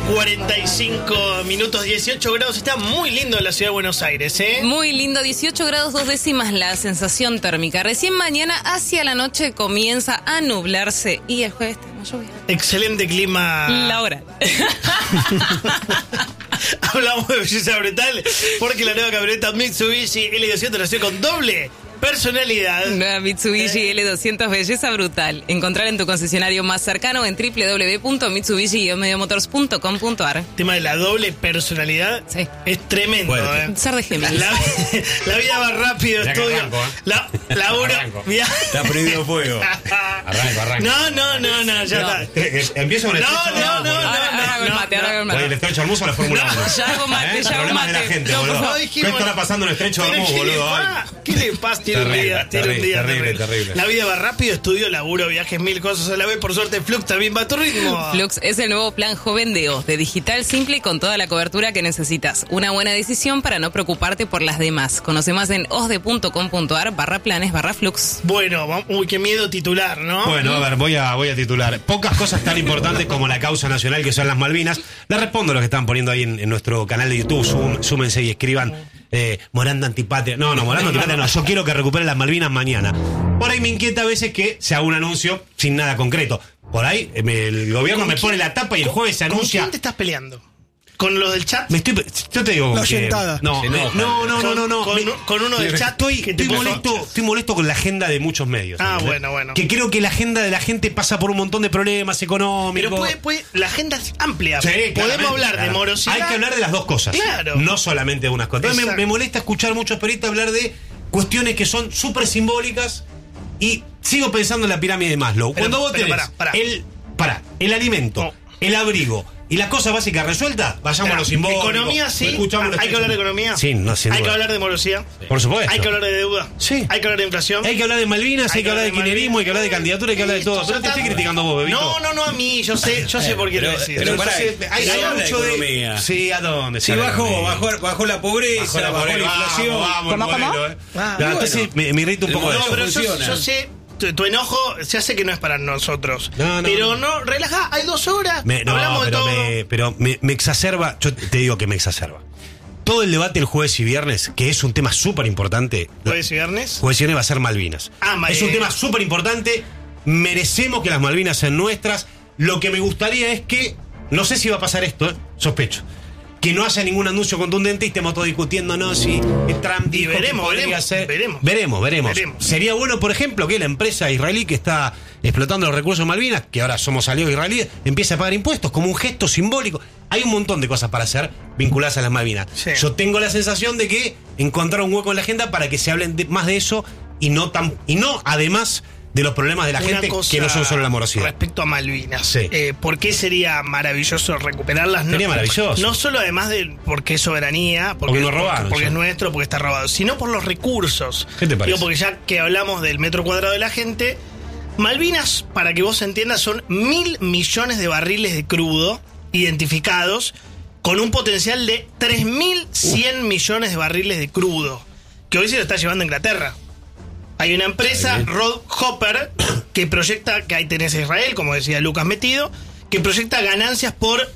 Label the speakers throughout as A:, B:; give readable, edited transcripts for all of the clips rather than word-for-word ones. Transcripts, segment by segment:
A: 45 minutos, 18 grados. Está muy lindo en la ciudad de Buenos Aires, ¿eh?
B: Muy lindo, 18 grados 2 décimas la sensación térmica. Recién mañana hacia la noche comienza a nublarse y el jueves tenemos lluvia.
A: Excelente clima.
B: La hora.
A: Hablamos de belleza brutal porque la nueva camioneta Mitsubishi L200 nació con doble personalidad.
B: Nueva Mitsubishi L200, belleza brutal. Encontrar en tu concesionario más cercano en www.mitsubishi-motors.com.ar.
A: El tema de la doble personalidad es tremendo.
B: Ser de Géminis.
A: La vida va rápido, estudio.
C: Está prendido fuego. Arranco.
A: No, ya está.
C: Empiezo con el
B: mate.
C: El estrecho Hormuz o la Fórmula 1.
B: Ya hago mate,
C: Problemas de la gente, boludo. ¿Qué estará pasando en el estrecho Hormuz, boludo?
A: ¿Qué le pasa? Tiene un día terrible. La vida va rápido, estudio, laburo, viajes, mil cosas a la vez. Por suerte, Flux también va a tu ritmo.
B: Flux es el nuevo plan joven de OZ, de digital simple y con toda la cobertura que necesitas. Una buena decisión para no preocuparte por las demás. Conoce más en osde.com.ar/planes/Flux.
A: Bueno, uy, qué miedo titular, ¿no?
C: Bueno, a ver, voy a titular. Pocas cosas tan importantes como la causa nacional que son las Malvinas. Les respondo a los que están poniendo ahí en nuestro canal de YouTube. Súmense y escriban Morando Antipatria. No, Morando Antipatria no. Yo quiero que recuperen las Malvinas mañana. Por ahí me inquieta a veces que se haga un anuncio sin nada concreto. Por ahí el gobierno me pone la tapa y el jueves se anuncia.
A: ¿Con quién te estás peleando? ¿Con los del chat?
C: Yo te digo.
A: La sentada.
C: No.
A: Con uno del chat.
C: Estoy molesto con la agenda de muchos medios.
A: Bueno.
C: Que creo que la agenda de la gente pasa por un montón de problemas económicos.
A: Pero la agenda es amplia.
C: Sí,
A: podemos hablar de morosidad.
C: Hay que hablar de las dos cosas.
A: Claro.
C: No solamente de unas cosas. Entonces me molesta escuchar muchos periodistas hablar de cuestiones que son súper simbólicas y sigo pensando en la pirámide de Maslow. Cuando vos tenés el alimento, el abrigo y las cosas básicas resueltas, vayamos a lo simbólico.
A: Economía, sí. Hay que hablar de economía.
C: Sí, no, sin duda.
A: Hay que hablar de morosidad.
C: Por supuesto.
A: Hay que hablar de deuda.
C: Sí.
A: Hay que hablar de inflación.
C: Hay que hablar de Malvinas, hay que hablar de kirchnerismo, hay que hablar de candidatura, hay que hablar de todo. Pero te estoy criticando vos, bebito.
A: No a mí. Yo sé por qué lo decís.
C: Pero hay mucho de economía. Sí, ¿a dónde?
D: Sí, bajó la pobreza, bajó la inflación.
C: ¿Cómo? Entonces me irrita un poco de eso.
A: Pero yo sé. Tu enojo se hace que no es para nosotros. Pero relaja, hay 2 horas. Hablamos de todo.
C: Pero me exacerba. Yo te digo que me exacerba. Todo el debate el jueves y viernes, que es un tema súper importante.
A: ¿Jueves y viernes?
C: Jueves y viernes va a ser Malvinas. Es un tema súper importante. Merecemos que las Malvinas sean nuestras. Lo que me gustaría es que, no sé si va a pasar esto, sospecho, que no haya ningún anuncio contundente y estemos todos discutiendo, no, si Trump dijo que podría ser. Veremos. Sería bueno, por ejemplo, que la empresa israelí que está explotando los recursos de Malvinas, que ahora somos aliados israelíes, empiece a pagar impuestos como un gesto simbólico. Hay un montón de cosas para hacer vinculadas a las Malvinas. Sí. Yo tengo la sensación de que encontraron un hueco en la agenda para que se hablen más de eso y no además de los problemas de la gente que no son solo la morosidad.
A: Respecto a Malvinas, ¿por qué sería maravilloso recuperarlas?
C: Sería maravilloso.
A: No solo además de porque es soberanía, porque
C: nos robaron,
A: porque es nuestro, porque está robado, sino por los recursos.
C: ¿Qué te parece?
A: Porque ya que hablamos del metro cuadrado de la gente, Malvinas, para que vos entiendas, son 1.000 millones de barriles de crudo identificados con un potencial de 3.100 millones de barriles de crudo, que hoy se lo está llevando a Inglaterra. Hay una empresa, Rod Hopper, que proyecta, que ahí tenés a Israel, como decía Lucas metido, que proyecta ganancias por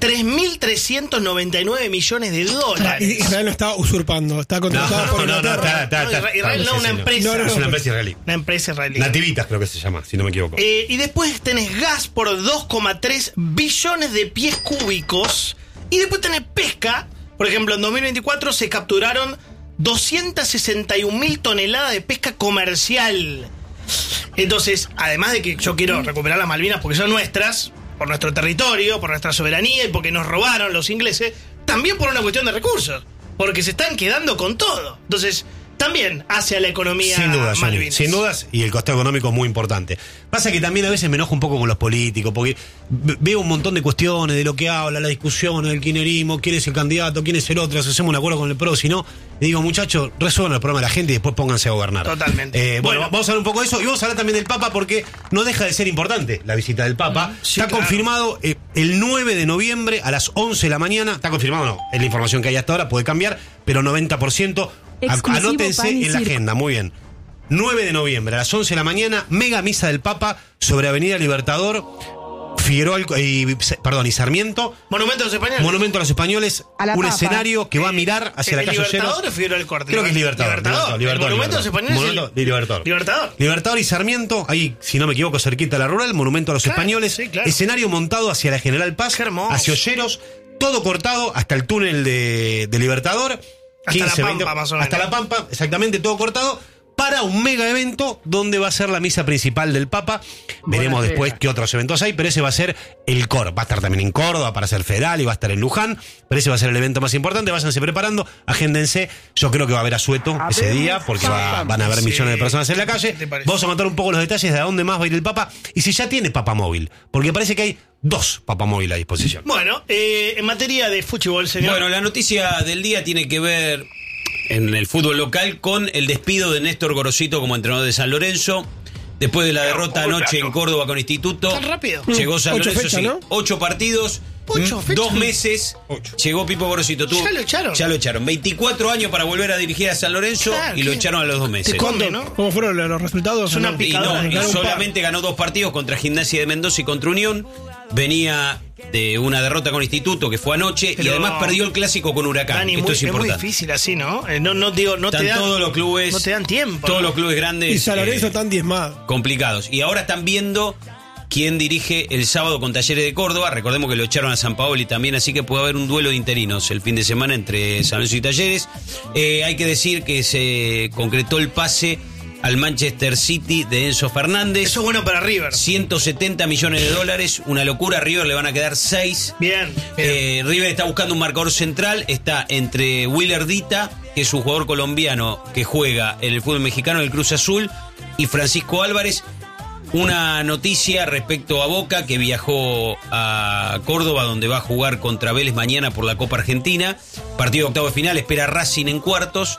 A: 3.399 millones de dólares.
E: Israel no está usurpando, está contratado por Inglaterra.
A: Israel no, una empresa.
C: Es una empresa israelí.
A: Una empresa israelí.
C: Nativitas creo que se llama, si no me equivoco.
A: Y después tenés gas por 2,3 billones de pies cúbicos. Y después tenés pesca. Por ejemplo, en 2024 se capturaron 261.000 toneladas de pesca comercial. Entonces, además de que yo quiero recuperar las Malvinas porque son nuestras, por nuestro territorio, por nuestra soberanía y porque nos robaron los ingleses, también por una cuestión de recursos, porque se están quedando con todo. Entonces, también hacia la economía Malvinas.
C: Sin dudas, y el costado económico es muy importante. Pasa que también a veces me enojo un poco con los políticos, porque veo un montón de cuestiones de lo que habla, la discusión, el kirchnerismo, quién es el candidato, quién es el otro, si hacemos un acuerdo con el PRO, si no, le digo, muchachos, resuelvan el problema de la gente y después pónganse a gobernar.
A: Totalmente.
C: Bueno, vamos a hablar un poco de eso y vamos a hablar también del Papa, porque no deja de ser importante la visita del Papa. Está confirmado el 9 de noviembre a las 11 de la mañana. Está confirmado, no, es la información que hay hasta ahora, puede cambiar, pero 90%. Anótense en la agenda, muy bien. 9 de noviembre a las 11 de la mañana, mega misa del Papa sobre Avenida Libertador. Figueroa y Sarmiento.
A: Monumento a los españoles.
C: Monumento a los españoles. Un
F: Papa.
C: escenario que va a mirar hacia la calle Olleros.
A: ¿Libertador o Figueroa del Corte?
C: Creo que es Libertador.
A: El Monumento a los españoles. Libertador.
C: Libertador y Sarmiento, ahí, si no me equivoco, cerquita de la rural, Monumento a los españoles.
A: Sí, claro.
C: Escenario montado hacia la General Paz, hacia Olleros, todo cortado hasta el túnel de Libertador.
A: Hasta la Pampa, más o menos.
C: Hasta la Pampa, exactamente, todo cortado. Para un mega evento donde va a ser la misa principal del Papa. Veremos después qué otros eventos hay, pero ese va a ser el core. Va a estar también en Córdoba para ser federal y va a estar en Luján, pero ese va a ser el evento más importante. Váyanse preparando, agéndense. Yo creo que va a haber asueto ese día porque van a haber millones de personas en la calle. Vamos a contar un poco los detalles de a dónde más va a ir el Papa y si ya tiene Papa móvil, porque parece que hay 2 papamóvil a disposición.
A: Bueno, en materia de fútbol, señor.
D: Bueno, la noticia del día tiene que ver en el fútbol local con el despido de Néstor Gorosito como entrenador de San Lorenzo. Después de la derrota anoche en Córdoba con Instituto.
A: ¿Tan rápido?
D: Llegó San Lorenzo,
E: fechas, ¿no?
D: 8 partidos.
A: 8 fechas.
D: 2 meses.
C: 8.
D: Llegó Pipo Gorosito.
A: Ya lo echaron.
D: Ya lo echaron. 24 años para volver a dirigir a San Lorenzo y lo echaron a los 2 meses.
E: ¿Cómo fueron los resultados?
A: Es una
E: ¿No?
A: picadora.
D: Y solamente ganó 2 partidos contra Gimnasia de Mendoza y contra Unión. Venía de una derrota con Instituto que fue anoche y además perdió el clásico con Huracán.
A: Dani,
D: Esto es
A: es
D: importante.
A: muy difícil así, ¿no? No te dan
D: todos los clubes,
A: no te dan tiempo.
D: Todos los clubes grandes
E: Y San Lorenzo están diezmados.
D: complicados. Y ahora están viendo quién dirige el sábado con Talleres de Córdoba. Recordemos que lo echaron a San Paoli también, así que puede haber un duelo de interinos el fin de semana entre San Lorenzo y Talleres. Hay que decir que se concretó el pase al Manchester City de Enzo Fernández.
A: Eso es bueno para River.
D: 170 millones de dólares, una locura. A River le van a quedar 6.
A: Bien.
D: River está buscando un marcador central. Está entre Willer Dita, que es un jugador colombiano que juega en el fútbol mexicano, en el Cruz Azul, y Francisco Álvarez. Una noticia respecto a Boca, que viajó a Córdoba, donde va a jugar contra Vélez mañana por la Copa Argentina. Partido de octavo de final, espera Racing en cuartos.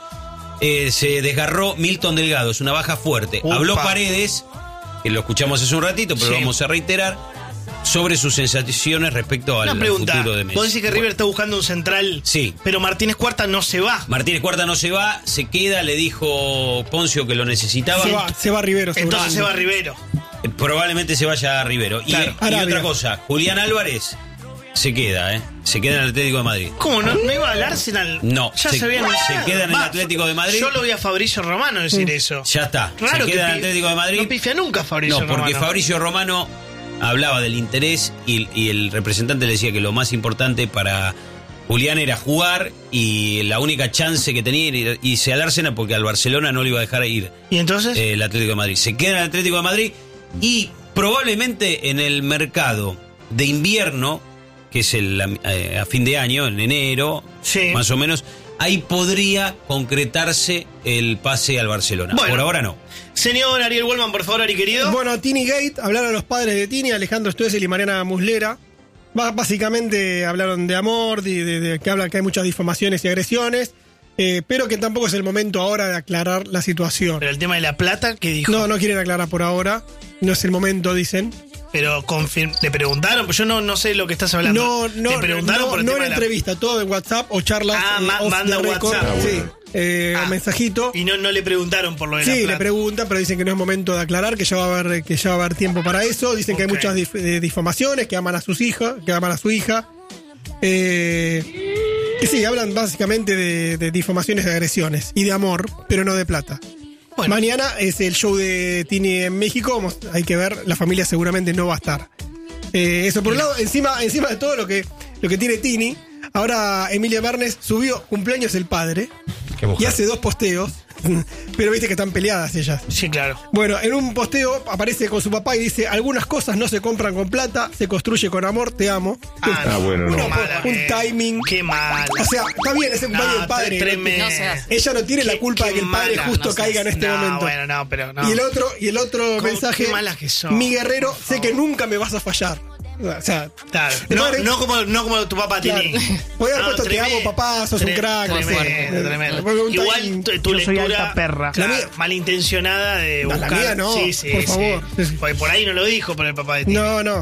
D: Se desgarró Milton Delgado, es una baja fuerte.
A: Upa.
D: Habló Paredes, que lo escuchamos hace un ratito, pero lo vamos a reiterar, sobre sus sensaciones respecto al futuro de Messi.
A: Vos decís que River está buscando un central,
D: sí,
A: pero Martínez Cuarta no se va.
D: Martínez Cuarta no se va, se queda, le dijo Poncio que lo necesitaba.
E: Se va Rivero.
A: Entonces se va Rivero.
D: Probablemente se vaya a Rivero.
A: Claro.
D: Y otra cosa, Julián Álvarez se queda, se queda en el Atlético de Madrid.
A: ¿Cómo? ¿No iba al Arsenal?
D: No,
A: Ya se había anunciado.
D: se queda en el Atlético de Madrid.
A: Yo lo vi a Fabricio Romano decir eso.
D: Ya está,
A: Raro
D: se queda en
A: que
D: el Atlético de Madrid.
A: No pifia nunca Fabricio Romano.
D: No, porque Fabricio Romano hablaba del interés y el representante le decía que lo más importante para Julián era jugar y la única chance que tenía era irse al Arsenal porque al Barcelona no le iba a dejar ir.
A: ¿Y entonces?
D: El Atlético de Madrid. Se queda en el Atlético de Madrid y probablemente en el mercado de invierno, que es a fin de año, en enero,
A: sí,
D: más o menos, ahí podría concretarse el pase al Barcelona.
A: Bueno.
D: Por ahora no.
A: Señor Ariel Wellman, por favor, Ari querido.
E: Bueno, Tini Gate, hablaron los padres de Tini, Alejandro Stoessel y Mariana Muslera. Básicamente hablaron de amor, de que hablan que hay muchas difamaciones y agresiones, pero que tampoco es el momento ahora de aclarar la situación.
A: Pero el tema de la plata, ¿qué dijo?
E: No quieren aclarar por ahora, no es el momento, dicen.
A: Pero le preguntaron, pues yo no sé lo que estás hablando. Le preguntaron por el tema
E: en
A: de la
E: entrevista, todo en WhatsApp o charlas.
A: Manda WhatsApp.
E: Sí, mensajito.
A: Y no le preguntaron por lo de la
E: Sí,
A: plata.
E: le preguntan, pero dicen que no es momento de aclarar, que ya va a haber tiempo para eso. Dicen que hay muchas difamaciones, que aman a sus hijas, que aman a su hija. Que sí, hablan básicamente de difamaciones, de agresiones y de amor, pero no de plata. Bueno. Mañana es el show de Tini en México. Hay que ver, la familia seguramente no va a estar. Eso por un lado, encima de todo lo que tiene Tini. Ahora Emilia Bernes subió cumpleaños el padre y hace 2 posteos. Pero viste que están peleadas ellas.
A: Sí, claro.
E: Bueno, en un posteo aparece con su papá y dice: algunas cosas no se compran con plata, se construye con amor, te amo.
G: Bueno, no.
E: Un timing.
A: Qué mal.
E: O sea, está bien, es el cumpleaños del padre. Ella no tiene la culpa de que el padre justo caiga en este momento.
A: Bueno, no, pero no.
E: Y el otro mensaje:
A: qué malas que son,
E: mi guerrero, sé que nunca me vas a fallar. O sea,
A: claro. No como tu papá, Tini.
E: Voy a haber puesto te amo, papá, sos un crack.
A: Tremendo. Igual tu lectura
F: perra.
A: malintencionada de buscar.
E: La mía no,
A: sí,
E: por favor.
A: Sí. Porque por ahí no lo dijo por el papá de Tini.
E: No.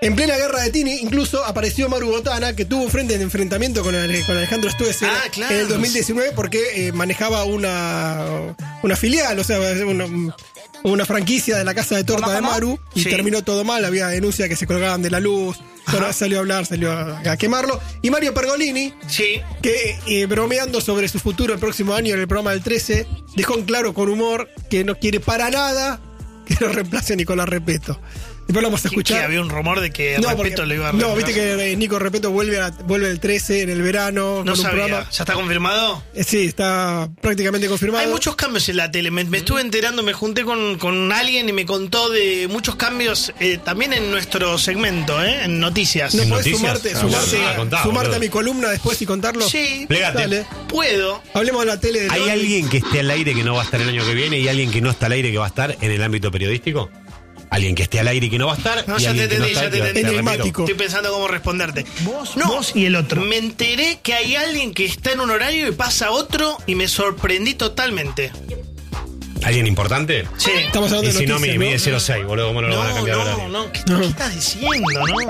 E: En plena guerra de Tini, incluso apareció Maru Botana, que tuvo frente en enfrentamiento con Alejandro Stoessel en el 2019 porque manejaba una filial, o sea, una franquicia de la casa de torta de Maru, y terminó todo mal. Había denuncia que se colgaban de la luz. Salió a hablar, salió a quemarlo. Y Mario Pergolini, que bromeando sobre su futuro el próximo año en el programa del 13, dejó en claro con humor que no quiere para nada que lo reemplace Nicolás Repetto. Después lo vamos a escuchar.
A: Había un rumor de que Repetto lo iba a reemplazar.
E: No, viste que Nico Repetto vuelve el 13 en el verano.
A: No
E: con
A: sabía.
E: Un programa.
A: ¿Ya está confirmado?
E: Sí, está prácticamente confirmado.
A: Hay muchos cambios en la tele. Me estuve enterando, me junté con alguien y me contó de muchos cambios también en nuestro segmento, en noticias.
E: ¿No podés sumarte a mi columna después y contarlo?
A: Sí,
E: dale.
A: Puedo.
E: Hablemos de la tele.
C: ¿Hay alguien que esté al aire que no va a estar el año que viene y alguien que no está al aire que va a estar en el ámbito periodístico? Alguien que esté al aire y que no va a estar.
A: No, ya te entendí.
E: Enigmático.
A: Estoy pensando cómo responderte.
E: Vos y el otro.
A: Me enteré que hay alguien que está en un horario y pasa otro y me sorprendí totalmente.
C: ¿Alguien importante?
A: Sí.
E: Estamos hablando
C: y
E: de
C: si
E: noticias,
C: no, mide 06, boludo. ¿Cómo no lo van a cambiar ahora?
A: No. ¿Qué estás diciendo?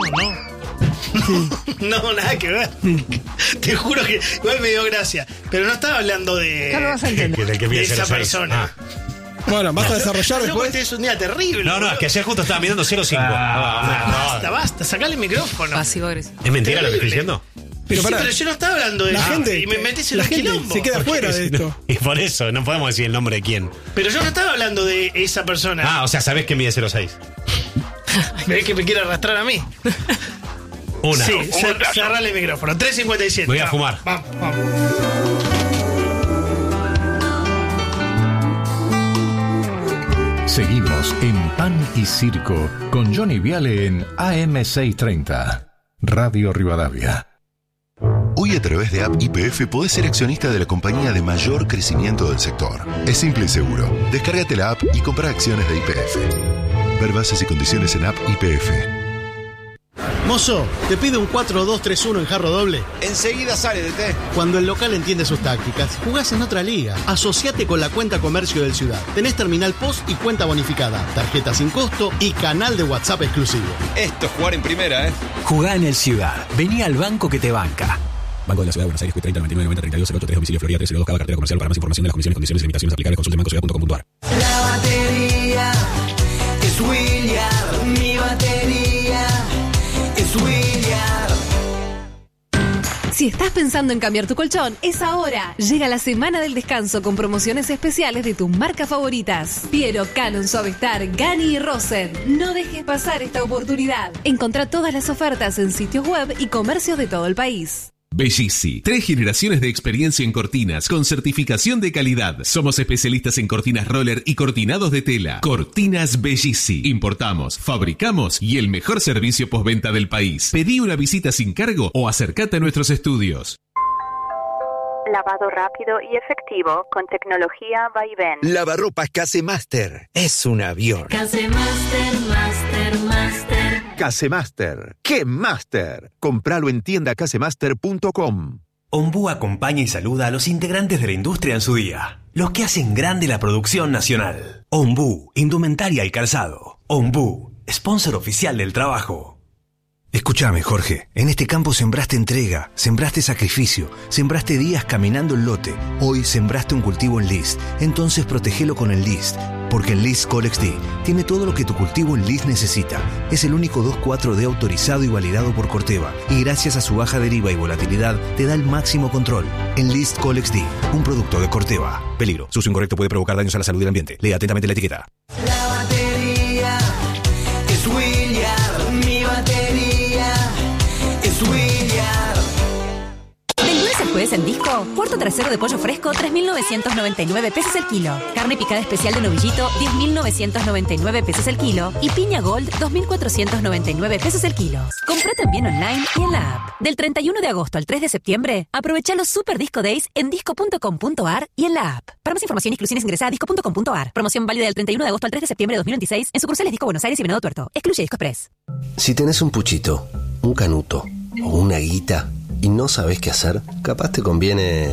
A: No, nada que ver. Te juro que igual me dio gracia. Pero no estaba hablando de esa persona.
E: Bueno, vas a desarrollar después.
A: Este es un día terrible.
C: No, es que ayer justo estaba mirando 05.
A: Basta, sacale el micrófono.
B: Pasivo agresivo.
C: ¿Es mentira lo que estoy diciendo?
E: Pero
A: yo no estaba hablando de
E: la
A: eso.
E: gente,
A: y me metes en
E: la
A: los
E: gente
A: quilombos.
E: se queda fuera de esto.
C: Y por eso, no podemos decir el nombre de quién.
A: Pero yo no estaba hablando de esa persona.
C: O sea, sabés que mide 06.
A: ¿Ves que me quiere arrastrar a mí? Sí, cerrale el micrófono. 3:57.
C: Voy a fumar.
A: Vamos.
F: Seguimos en Pan y Circo con Johnny Viale en AM630, Radio Rivadavia.
G: Hoy a través de App YPF podés ser accionista de la compañía de mayor crecimiento del sector. Es simple y seguro. Descárgate la app y compra acciones de YPF. Ver bases y condiciones en App YPF.
H: Mozo, te pido un 4-2-3-1 en jarro doble.
I: Enseguida sale, DT.
H: Cuando el local entiende sus tácticas, jugás en otra liga. Asociate con la cuenta comercio del Ciudad. Tenés terminal POS y cuenta bonificada, tarjeta sin costo y canal de WhatsApp exclusivo.
I: Esto es jugar en primera,
J: Jugá en el Ciudad. Vení al banco que te banca. Banco de la Ciudad de Buenos Aires, 30 99 90 32 08 3, domicilio Florida 302, cada cartera comercial. Para más información de las comisiones, condiciones y limitaciones aplicables, consulte en bancociudad.com.ar.
K: La batería es Williard, mi batería es Williard.
L: Si estás pensando en cambiar tu colchón, es ahora. Llega la semana del descanso con promociones especiales de tus marcas favoritas. Piero, Canon, Suavestar, Gani y Rosen. No dejes pasar esta oportunidad. Encontrá todas las ofertas en sitios web y comercios de todo el país.
M: Bellissi, 3 generaciones de experiencia en cortinas con certificación de calidad. Somos especialistas en cortinas roller y cortinados de tela. Cortinas Bellissi. Importamos, fabricamos y el mejor servicio postventa del país. Pedí una visita sin cargo o acércate a nuestros estudios.
N: Lavado rápido y efectivo con tecnología Vaivén.
O: Lavarropas Casemaster. Es un avión.
K: Casemaster, Master.
O: Casemaster. ¡Qué Master! Compralo en tiendacasemaster.com.
J: Ombú acompaña y saluda a los integrantes de la industria en su día. Los que hacen grande la producción nacional. Ombú, indumentaria y calzado. Ombú, sponsor oficial del trabajo.
P: Escúchame, Jorge. En este campo sembraste entrega, sembraste sacrificio, sembraste días caminando el lote. Hoy sembraste un cultivo en List. Entonces protegelo con el List. Porque el List Colex D tiene todo lo que tu cultivo en List necesita. Es el único 2,4-D autorizado y validado por Corteva. Y gracias a su baja deriva y volatilidad, te da el máximo control. En List Colex D, un producto de Corteva. Peligro. Su uso incorrecto puede provocar daños a la salud y el ambiente. Lea atentamente la etiqueta.
K: La batería es Williard, mi batería es Williard.
L: Del lunes al jueves en Disco, puerto trasero de pollo fresco, 3.999 pesos el kilo. Carne picada especial de novillito, 10.999 pesos el kilo. Y piña gold, 2.499 pesos el kilo. Comprá también online y en la app. Del 31 de agosto al 3 de septiembre, aprovecha los Super Disco Days en disco.com.ar y en la app. Para más información y exclusiones ingresa a disco.com.ar. Promoción válida del 31 de agosto al 3 de septiembre de 2026 en sucursales Disco Buenos Aires y Venado Tuerto. Excluye Disco Express.
Q: Si tenés un puchito, un canuto o una guita y no sabés qué hacer, capaz te conviene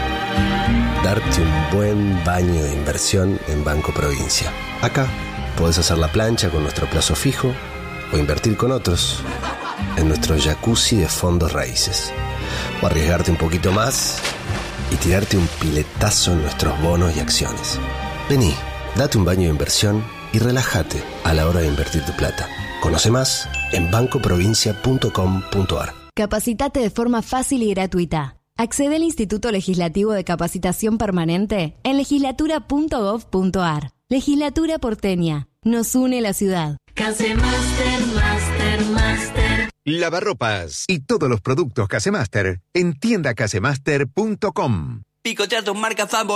Q: darte un buen baño de inversión en Banco Provincia. Acá podés hacer la plancha con nuestro plazo fijo, o invertir con otros en nuestro jacuzzi de fondos raíces. O arriesgarte un poquito más y tirarte un piletazo en nuestros bonos y acciones. Vení, date un baño de inversión y relájate a la hora de invertir tu plata. Conoce más en bancoprovincia.com.ar.
R: Capacitate de forma fácil y gratuita. Accede al Instituto Legislativo de Capacitación Permanente en legislatura.gov.ar. Legislatura porteña. Nos une la ciudad.
K: Casemaster, Master, Master.
O: Lavarropas y todos los productos Casemaster en tiendacasemaster.com.
K: Picotear tus marcas favoritas.